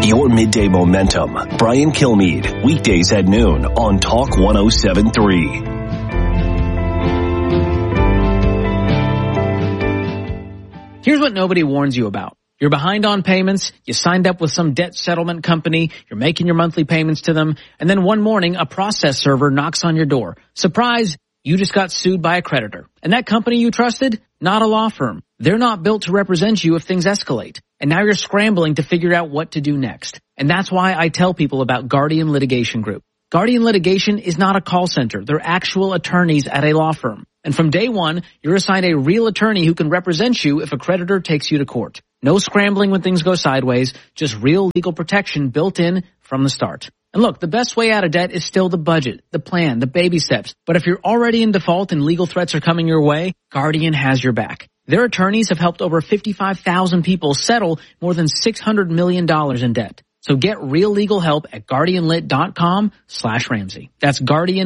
Your midday momentum. Brian Kilmeade, weekdays at noon on Talk 107.3. Here's what nobody warns you about. You're behind on payments, you signed up with some debt settlement company, you're making your monthly payments to them, and then one morning a process server knocks on your door. Surprise, you just got sued by a creditor. And that company you trusted? Not a law firm. They're not built to represent you if things escalate. And now you're scrambling to figure out what to do next. And that's why I tell people about Guardian Litigation Group. Guardian Litigation is not a call center. They're actual attorneys at a law firm. And from day one, you're assigned a real attorney who can represent you if a creditor takes you to court. No scrambling when things go sideways, just real legal protection built in from the start. And look, the best way out of debt is still the budget, the plan, the baby steps. But if you're already in default and legal threats are coming your way, Guardian has your back. Their attorneys have helped over 55,000 people settle more than $600 million in debt. So get real legal help at guardianlit.com/Ramsey. That's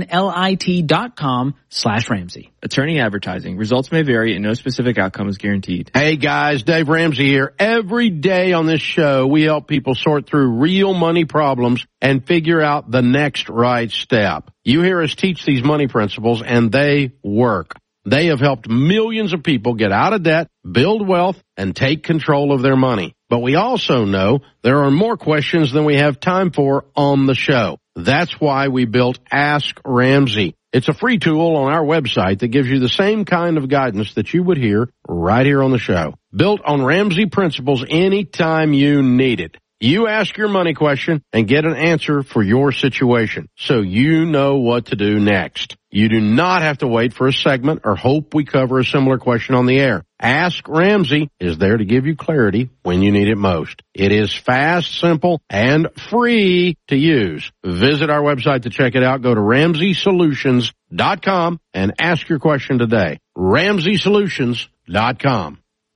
guardianlit.com/Ramsey. Attorney advertising. Results may vary and no specific outcome is guaranteed. Hey guys, Dave Ramsey here. Every day on this show, we help people sort through real money problems and figure out the next right step. You hear us teach these money principles and they work. They have helped millions of people get out of debt, build wealth, and take control of their money. But we also know there are more questions than we have time for on the show. That's why we built Ask Ramsey. It's a free tool on our website that gives you the same kind of guidance that you would hear right here on the show. Built on Ramsey principles anytime you need it. You ask your money question and get an answer for your situation, so you know what to do next. You do not have to wait for a segment or hope we cover a similar question on the air. Ask Ramsey is there to give you clarity when you need it most. It is fast, simple, and free to use. Visit our website to check it out. Go to RamseySolutions.com and ask your question today. RamseySolutions.com.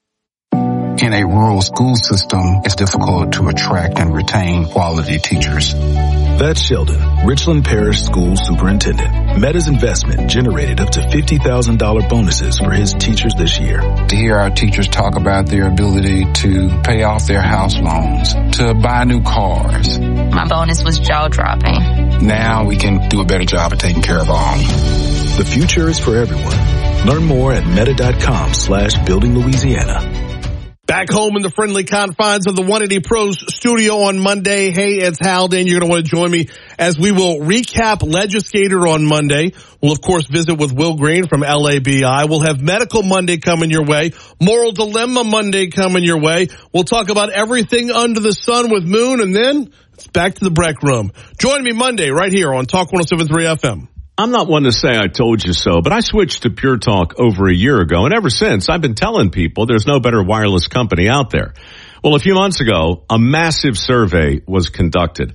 In a rural school system, it's difficult to attract and retain quality teachers. That's Sheldon, Richland Parish School Superintendent. Meta's investment generated up to $50,000 bonuses for his teachers this year. To hear our teachers talk about their ability to pay off their house loans, to buy new cars. My bonus was jaw-dropping. Now we can do a better job of taking care of our own. The future is for everyone. Learn more at meta.com/Building Louisiana. Back home in the friendly confines of the 180 Pros studio on Monday. Hey, it's Haldane. You're going to want to join me as we will recap Legislator on Monday. We'll, of course, visit with Will Green from LABI. We'll have Medical Monday coming your way. Moral Dilemma Monday coming your way. We'll talk about everything under the sun with Moon, and then it's back to the break room. Join me Monday right here on Talk 107.3 FM. I'm not one to say I told you so, but I switched to Pure Talk over a year ago, and ever since I've been telling people there's no better wireless company out there. Well, a few months ago, a massive survey was conducted.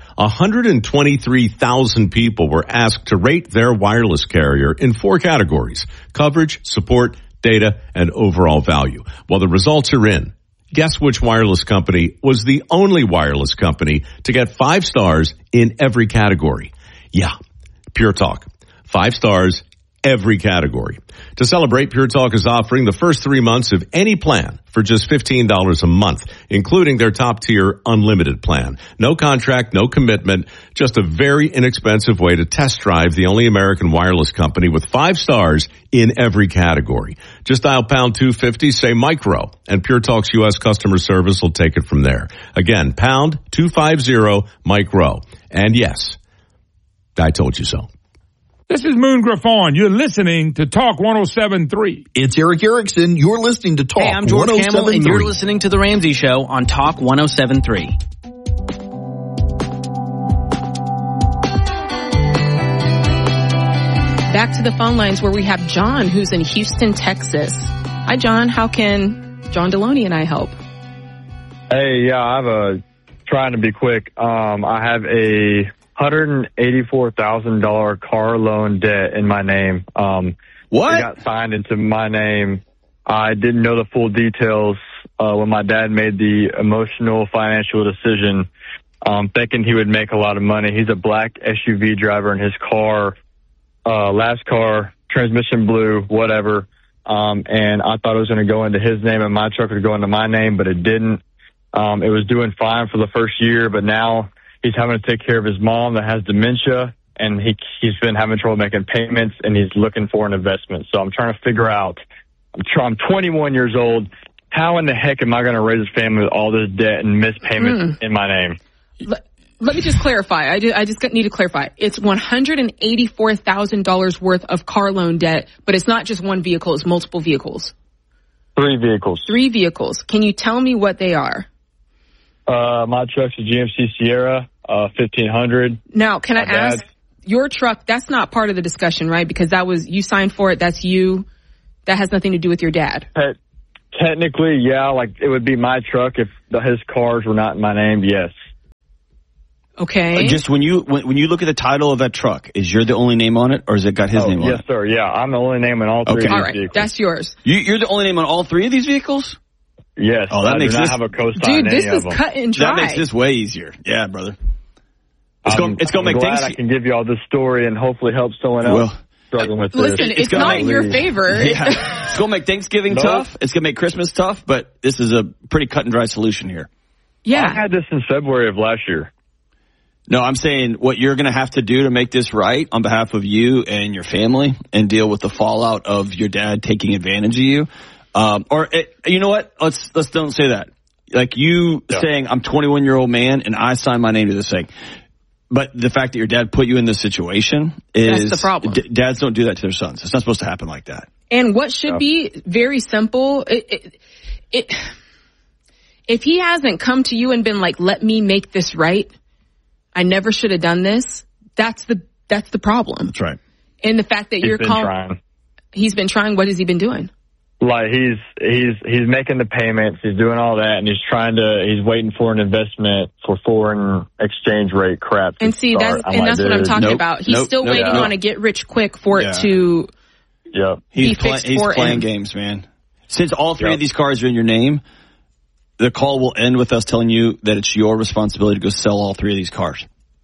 123,000 people were asked to rate their wireless carrier in 4 categories: coverage, support, data, and overall value. Well, the results are in. Guess which wireless company was the only wireless company to get 5 stars in every category? Yeah, Pure Talk. 5 stars, every category. To celebrate, Pure Talk is offering the first 3 months of any plan for just $15 a month, including their top-tier unlimited plan. No contract, no commitment, just a very inexpensive way to test drive the only American wireless company with 5 stars in every category. Just dial pound 250, say micro, and Pure Talk's U.S. customer service will take it from there. Again, pound 250 micro. And yes, I told you so. This is Moon Griffon. You're listening to Talk 107.3. It's Eric Erickson. You're listening to Talk 107.3. Hey, I'm George Camel, and you're listening to The Ramsey Show on Talk 107.3. Back to the phone lines where we have John, who's in Houston, Texas. Hi, John. How can John Deloney and I help? Hey, yeah, I'm trying to be quick. I have a $184,000 car loan debt in my name. What? It got signed into my name. I didn't know the full details when my dad made the emotional financial decision, thinking he would make a lot of money. He's a black SUV driver, and his car, last car, transmission blew, whatever. And I thought it was going to go into his name and my truck would go into my name, but it didn't. It was doing fine for the first year, but now he's having to take care of his mom that has dementia, and he's been having trouble making payments, and he's looking for an investment. So I'm trying to figure out, I'm 21 years old. How in the heck am I going to raise a family with all this debt and missed payments in my name? Let me just clarify. I just need to clarify. It's $184,000 worth of car loan debt, but it's not just one vehicle. It's multiple vehicles. 3 vehicles. 3 vehicles. Can you tell me what they are? My truck's a GMC Sierra, 1500. Now, can I ask, your truck, that's not part of the discussion, right? Because that was, you signed for it. That's you. That has nothing to do with your dad. Technically, yeah, like it would be my truck if his cars were not in my name, yes. Okay. Just when you look at the title of that truck, is your the only name on it, or has it got his name on it? Yes, sir. Yeah, I'm the only name on all 3 of these vehicles. That's yours. You're the only name on all 3 of these vehicles? Yes. Oh, that makes I do this not have a co-sign. Dude, this is cut and dry. That makes this way easier. Yeah, brother. It's going to make glad things. I can give you all this story and hopefully help someone else struggling with this. Listen, it's not in your favor. Yeah. It's going to make Thanksgiving tough. It's going to make Christmas tough, but this is a pretty cut and dry solution here. Yeah. I had this in February of last year. No, I'm saying what you're going to have to do to make this right on behalf of you and your family and deal with the fallout of your dad taking advantage of you. You know what? Let's don't say that. Like you saying, I'm 21-year-old man and I signed my name to this thing. But the fact that your dad put you in this situation is... That's the problem. Dads don't do that to their sons. It's not supposed to happen like that. And what should be very simple, if he hasn't come to you and been like, let me make this right, I never should have done this, that's the problem. That's right. And the fact that he's been trying, what has he been doing? Like he's making the payments, he's doing all that, and he's waiting for an investment for foreign exchange rate crap. And see, that's what I'm talking about. He's still waiting on a get rich quick for it to He's be fixed he's for playing him. games, man. Since all 3 of these cars are in your name, the call will end with us telling you that it's your responsibility to go sell all 3 of these cars.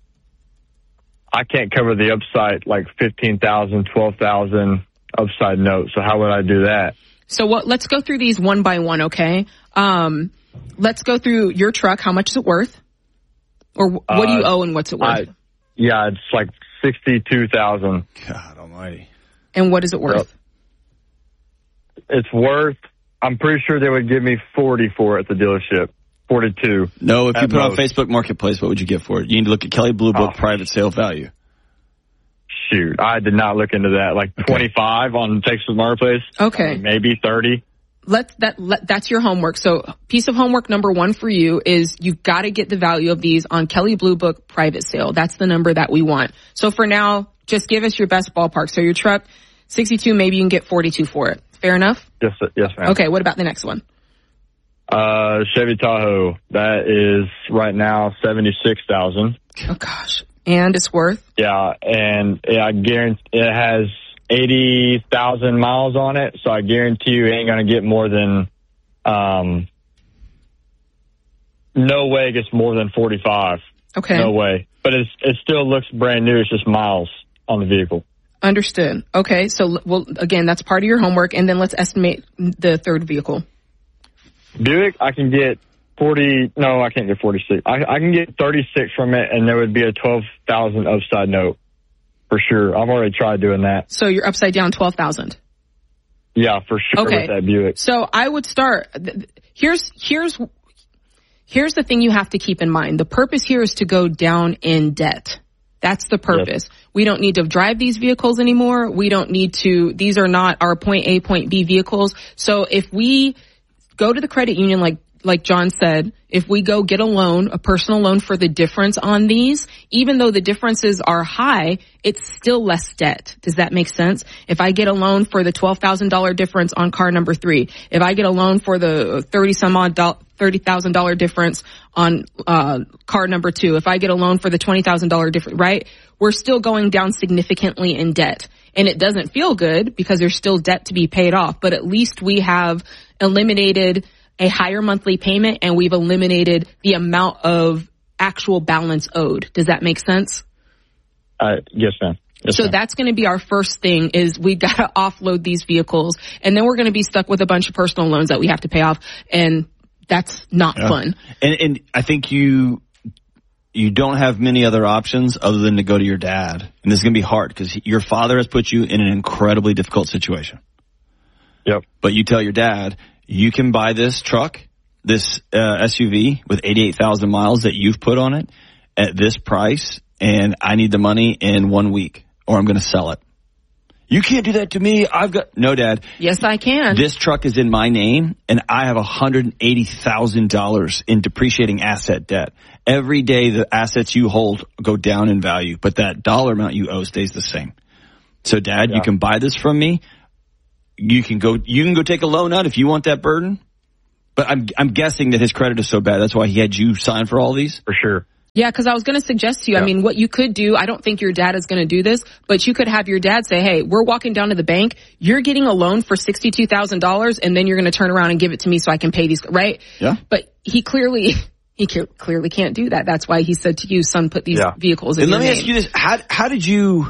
I can't cover the upside, like $15,000, $12,000 upside note. So how would I do that? So let's go through these one by one, okay? Let's go through your truck. How much is it worth? Or what do you owe and what's it worth? It's like $62,000. God almighty. And what is it worth? It's worth, I'm pretty sure they would give me 40 for it at the dealership. 42. No, if you put it on Facebook Marketplace, what would you get for it? You need to look at Kelley Blue Book private sale value. Shoot, I did not look into that. Like 25 on Texas Marketplace. Okay. Maybe 30. That's your homework. So piece of homework number 1 for you is you've got to get the value of these on Kelley Blue Book private sale. That's the number that we want. So for now, just give us your best ballpark. So your truck, 62, maybe you can get 42 for it. Fair enough? Yes, ma'am. Okay, what about the next one? Chevy Tahoe. That is right now $76,000. Oh gosh. And it's worth? Yeah, and I guarantee it has 80,000 miles on it, so I guarantee you ain't going to get more than, no way it gets more than 45. Okay. No way. But it still looks brand new. It's just miles on the vehicle. Understood. Okay, so again, that's part of your homework, and then let's estimate the third vehicle. Buick, I can get 40. No, I can't get 46. I can get 36 from it, and there would be a 12,000 upside note for sure. I've already tried doing that. So you're upside down 12,000. Yeah, for sure. Okay. With that Buick. So I would start. Here's the thing you have to keep in mind. The purpose here is to go down in debt. That's the purpose. Yes. We don't need to drive these vehicles anymore. We don't need to. These are not our point A, point B vehicles. So if we go to the credit union, like John said, if we go get a loan, a personal loan for the difference on these, even though the differences are high, it's still less debt. Does that make sense? If I get a loan for the $12,000 difference on car number 3, if I get a loan for the $30,000 difference on car number 2, if I get a loan for the $20,000 difference, right? We're still going down significantly in debt. And it doesn't feel good because there's still debt to be paid off, but at least we have eliminated a higher monthly payment and we've eliminated the amount of actual balance owed. Does that make sense? Yes, ma'am. Yes, so ma'am. that's going to be our first thing is we got to offload these vehicles, and then we're going to be stuck with a bunch of personal loans that we have to pay off. And that's not fun. And I think you don't have many other options other than to go to your dad. And this is going to be hard because your father has put you in an incredibly difficult situation. Yep. But you tell your dad, you can buy this truck, this SUV with 88,000 miles that you've put on it at this price, and I need the money in 1 week or I'm going to sell it. You can't do that to me. No, Dad. Yes, I can. This truck is in my name, and I have $180,000 in depreciating asset debt. Every day the assets you hold go down in value, but that dollar amount you owe stays the same. So, Dad, you can buy this from me. You can go take a loan out if you want that burden. But I'm guessing that his credit is so bad, that's why he had you sign for all these? For sure. Yeah, because I was going to suggest to you, I mean, what you could do, I don't think your dad is going to do this, but you could have your dad say, hey, we're walking down to the bank, you're getting a loan for $62,000, and then you're going to turn around and give it to me so I can pay these, right? Yeah. But he clearly can't do that. That's why he said to you, son, put these vehicles in and your name. Let me ask you this. How did you,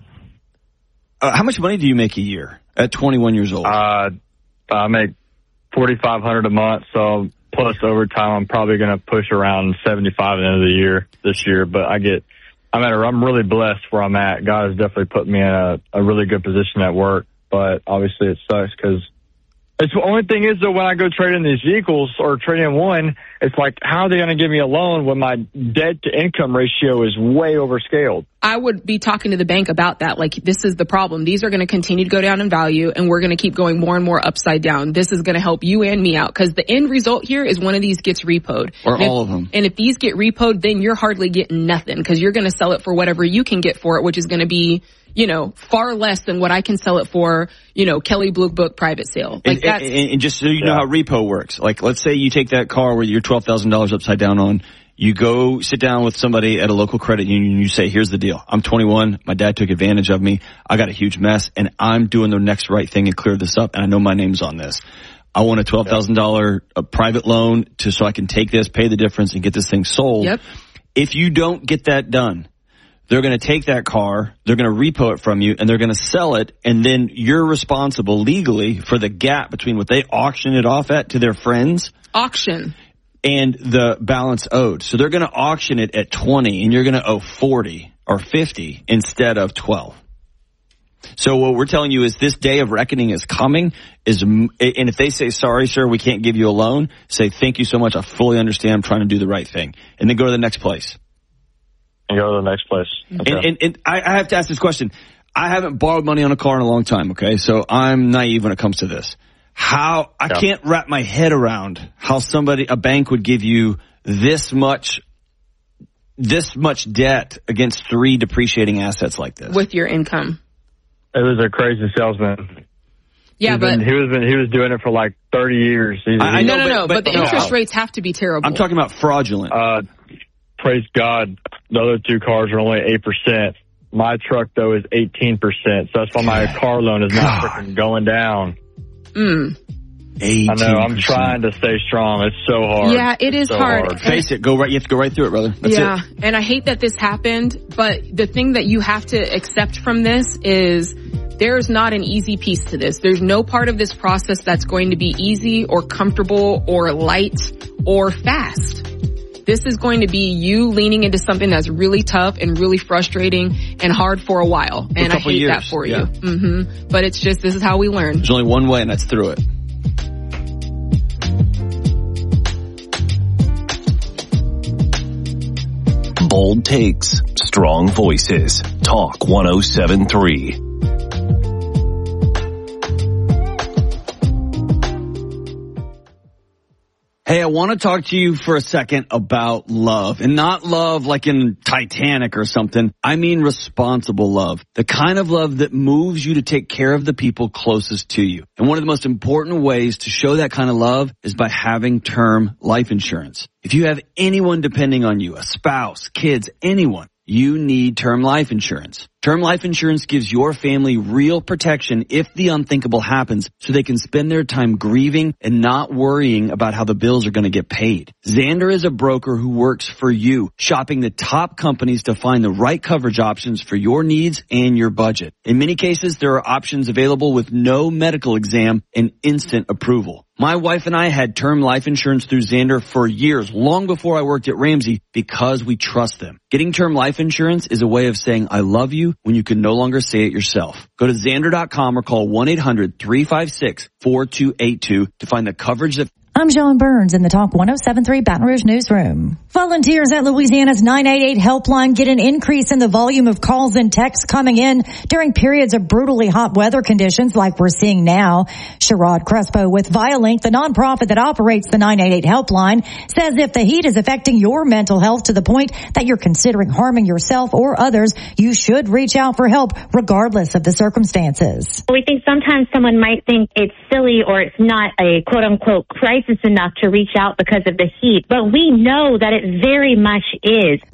how much money do you make a year at 21 years old? I make $4,500 a month, so plus overtime, I'm probably going to push around 75 at the end of the year this year. But I'm really blessed where I'm at. God has definitely put me in a really good position at work. But obviously it sucks because it's the only thing is, though, when I go trade in these vehicles or trade in one, it's like, how are they going to give me a loan when my debt to income ratio is way overscaled? I would be talking to the bank about that. Like, this is the problem. These are going to continue to go down in value, and we're going to keep going more and more upside down. This is going to help you and me out because the end result here is one of these gets repoed. Or all of them. And if these get repoed, then you're hardly getting nothing because you're going to sell it for whatever you can get for it, which is going to be, far less than what I can sell it for, Kelley Blue Book private sale. Like and just so you know how repo works. Like, let's say you take that car where you're $12,000 upside down on. You go sit down with somebody at a local credit union and you say, here's the deal. I'm 21. My dad took advantage of me. I got a huge mess and I'm doing the next right thing and clear this up. And I know my name's on this. I want a $12,000 private loan so I can take this, pay the difference and get this thing sold. Yep. If you don't get that done, they're going to take that car, they're going to repo it from you, and they're going to sell it, and then you're responsible legally for the gap between what they auction it off at to their friends. Auction. And the balance owed. So they're going to auction it at 20, and you're going to owe 40 or 50 instead of 12. So what we're telling you is this day of reckoning is coming. And if they say, sorry, sir, we can't give you a loan, say, thank you so much. I fully understand. I'm trying to do the right thing. And then go to the next place. And go to the next place. Okay. And I have to ask this question. I haven't borrowed money on a car in a long time, okay? So I'm naive when it comes to this. I can't wrap my head around how a bank would give you this much debt against 3 depreciating assets like this. With your income. It was a crazy salesman. Yeah, he was doing it for like 30 years. I know, but the interest rates have to be terrible. I'm talking about fraudulent. Praise God, the other 2 cars are only 8%. My truck, though, is 18%. So that's why my car loan is not freaking going down. 18%. I know, I'm trying to stay strong. It's so hard. Yeah, it is so hard. Face it, you have to go right through it, brother. That's it. And I hate that this happened, but the thing that you have to accept from this is there's not an easy piece to this. There's no part of this process that's going to be easy or comfortable or light or fast. This is going to be you leaning into something that's really tough and really frustrating and hard for a while. And I hate that for you. Mm-hmm. But it's just, this is how we learn. There's only one way, and that's through it. Bold takes, strong voices. Talk 107.3. Hey, I want to talk to you for a second about love, and not love like in Titanic or something. I mean responsible love, the kind of love that moves you to take care of the people closest to you. And one of the most important ways to show that kind of love is by having term life insurance. If you have anyone depending on you, a spouse, kids, anyone, you need term life insurance. Term life insurance gives your family real protection if the unthinkable happens, so they can spend their time grieving and not worrying about how the bills are going to get paid. Xander is a broker who works for you, shopping the top companies to find the right coverage options for your needs and your budget. In many cases, there are options available with no medical exam and instant approval. My wife and I had term life insurance through Xander for years, long before I worked at Ramsey, because we trust them. Getting term life insurance is a way of saying I love you when you can no longer say it yourself. Go to Xander.com or call 1-800-356-4282 to find the coverage that... I'm John Burns in the Talk 107.3 Baton Rouge Newsroom. Volunteers at Louisiana's 988 helpline get an increase in the volume of calls and texts coming in during periods of brutally hot weather conditions like we're seeing now. Sherrod Crespo with Violink, the nonprofit that operates the 988 helpline, says if the heat is affecting your mental health to the point that you're considering harming yourself or others, you should reach out for help regardless of the circumstances. We think sometimes someone might think it's silly or it's not a quote-unquote crisis enough to reach out because of the heat, but we know that it very much is.